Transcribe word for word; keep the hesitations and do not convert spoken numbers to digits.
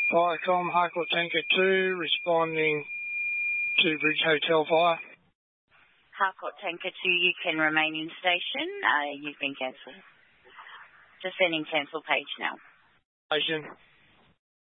Viacom, Harcourt Tanker two, responding to Bridge Hotel fire. Harcourt Tanker two, you can remain in station. Uh, you've been cancelled. Just sending cancel page now. Station.